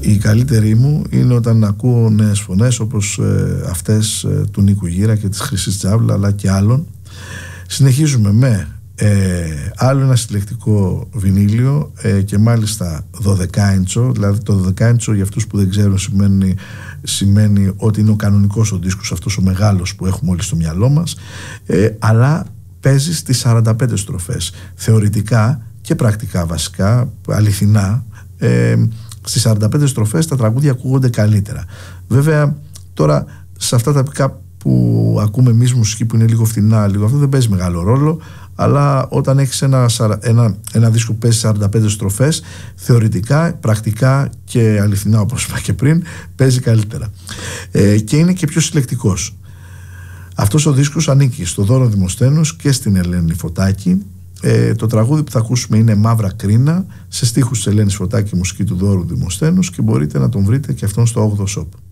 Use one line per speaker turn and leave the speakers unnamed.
Η καλύτερη μου είναι όταν ακούω νέες φωνές όπως αυτές του Νίκου Γύρα και της Χρυσής Τσάβλα, αλλά και άλλων. Συνεχίζουμε με άλλο ένα συλλεκτικό βινίλιο, και μάλιστα 12 δηλαδή το 12 για αυτούς που δεν ξέρουν σημαίνει ότι είναι ο κανονικός ο δίσκος, αυτός ο μεγάλος που έχουμε όλοι στο μυαλό μας, αλλά παίζει στις 45 στροφές. Θεωρητικά και πρακτικά, βασικά, αληθινά, στις 45 στροφές τα τραγούδια ακούγονται καλύτερα. Βέβαια τώρα σε αυτά τα που ακούμε εμείς μουσική που είναι λίγο φθηνά, λίγο αυτό δεν παίζει μεγάλο ρόλο, αλλά όταν έχεις ένα δίσκο που παίζει 45 στροφές, θεωρητικά, πρακτικά και αληθινά, όπως είπα και πριν, παίζει καλύτερα, και είναι και πιο συλλεκτικός. Αυτός ο δίσκος ανήκει στο Δώρο Δημοσθένους και στην Ελένη Φωτάκη. Το τραγούδι που θα ακούσουμε είναι Μαύρα Κρίνα, σε στίχους της Ελένης Φωτάκη, μουσική του Δώρου Δημοσθένους, και μπορείτε να τον βρείτε και αυτόν στο 8ο Shop.